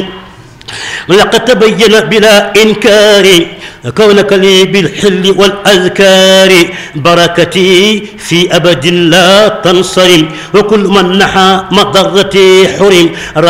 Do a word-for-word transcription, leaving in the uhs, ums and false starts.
لقد تبين بلا إنكار كونك لي بالحل والأذكار بركتي في أبد لا تنصرم وكل من نحى مضرتي حرم.